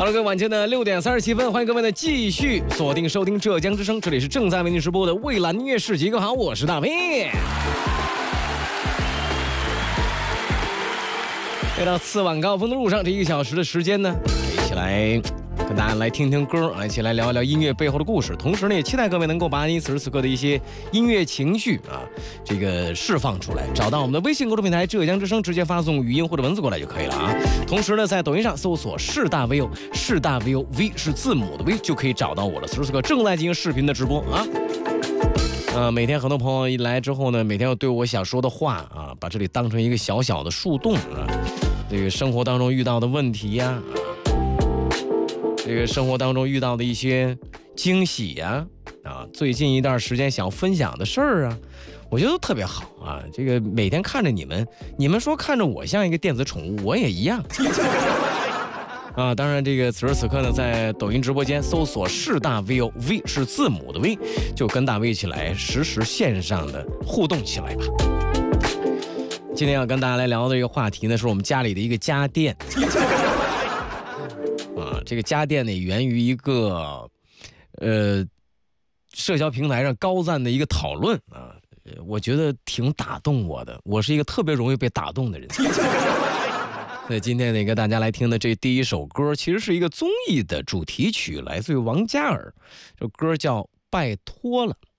好了，各位晚间的6点37分，欢迎各位的继续锁定收听浙江之声，这里是正在为您直播的蔚蓝音乐市集。各位好，我是大飞。来到次晚高峰的路上，这1个小时的时间呢，一起来跟大家来听听歌，一起来聊一聊音乐背后的故事。同时呢，也期待各位能够把你此时此刻的一些音乐情绪这个释放出来，找到我们的微信公众平台浙江之声，直接发送语音或者文字过来就可以了啊。同时呢，在抖音上搜索士大 VO， 士大 VO，V 是字母的 V， 就可以找到我了。此时此刻正在进行视频的直播啊。每天很多朋友一来之后呢，每天要对我想说的话把这里当成一个小小的树洞这个生活当中遇到的问题这个生活当中遇到的一些惊喜最近一段时间想分享的事儿我觉得都特别好这个每天看着你们说看着我像一个电子宠物，我也一样当然这个此时此刻呢，在抖音直播间搜索士大 VO，V 是字母的 V， 就跟大 V 一起来实时线上的互动起来吧。今天要跟大家来聊的这个话题呢，是我们家里的一个家电这个家电呢，源于一个社交平台上高赞的一个讨论我觉得挺打动我的，我是一个特别容易被打动的人。所以今天呢，跟大家来听的这第一首歌，其实是一个综艺的主题曲，来自于王嘉尔，这歌叫《拜托了》。